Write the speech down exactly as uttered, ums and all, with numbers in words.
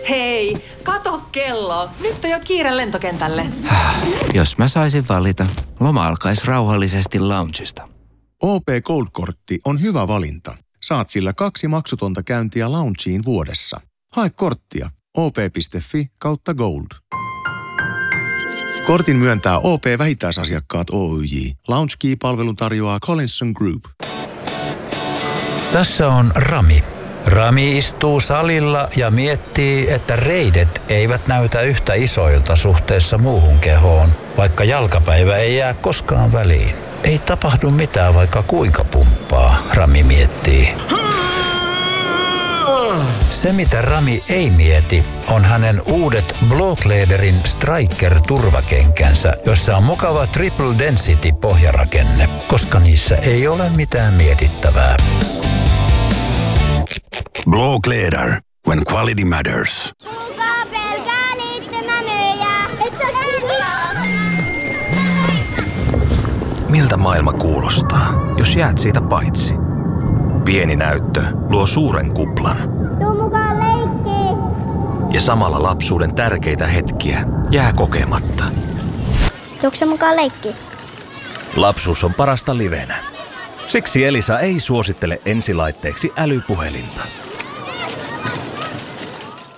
Hei, kato kello. Nyt on jo kiire lentokentälle. Jos mä saisin valita, loma alkaisi rauhallisesti loungesta. O P Gold-kortti on hyvä valinta. Saat sillä kaksi maksutonta käyntiä loungeen vuodessa. Hae korttia op.fi kautta gold. Kortin myöntää O P-vähittäisasiakkaat Oyj. Lounge-key-palvelun tarjoaa Collinson Group. Tässä on Rami. Rami istuu salilla ja miettii, että reidet eivät näytä yhtä isoilta suhteessa muuhun kehoon, vaikka jalkapäivä ei jää koskaan väliin. Ei tapahdu mitään, vaikka kuinka pumppaa, Rami miettii. Se, mitä Rami ei mieti, on hänen uudet Blåkläderin Striker-turvakenkänsä, jossa on mukava Triple Density-pohjarakenne, koska niissä ei ole mitään mietittävää. Blåkläder, when quality matters. Kuka pelkää liittymämyyjä? Et sä Miltä maailma kuulostaa, jos jäät siitä paitsi? Pieni näyttö luo suuren kuplan. Tuu mukaan leikkiin. Ja samalla lapsuuden tärkeitä hetkiä jää kokematta. Tuutko sä mukaan leikkiin? Lapsuus on parasta livenä. Siksi Elisa ei suosittele ensilaitteeksi älypuhelinta.